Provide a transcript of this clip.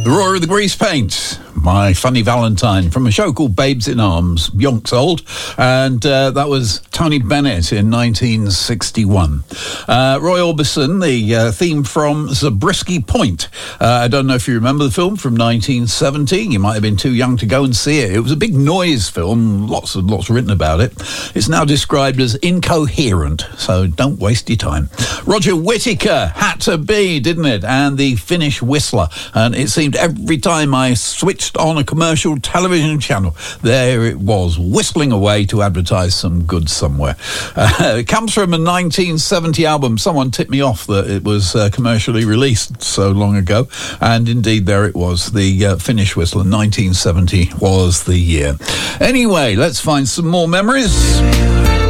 The Roar of the Grease Paint, My Funny Valentine, from a show called Babes in Arms, yonks old, and that was Tony Bennett in 1961. Roy Orbison, the theme from Zabriskie Point. I don't know if you remember the film from 1970. You might have been too young to go and see it. It was a big noise film, lots written about it. It's now described as incoherent, so don't waste your time. Roger Whittaker, Had to Be, didn't it? And the Finnish Whistler. And it seemed every time I switched on a commercial television channel, there it was, whistling away to advertise some goods somewhere. It comes from a 1970 album. Someone tipped me off that it was commercially released so long ago, and indeed there it was. The Finnish Whistler, 1970 was the year. Anyway, let's find some more memories.